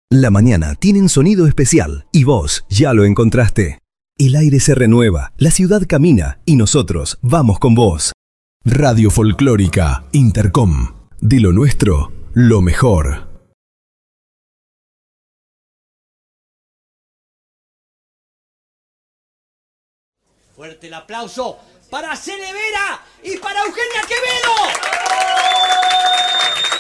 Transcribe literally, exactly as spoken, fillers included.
La mañana tiene un sonido especial y vos ya lo encontraste. El aire se renueva, la ciudad camina y nosotros vamos con vos. Radio Folclórica Intercom. De lo nuestro, lo mejor. Fuerte el aplauso para Cele Vera y para Eugenia Quevedo.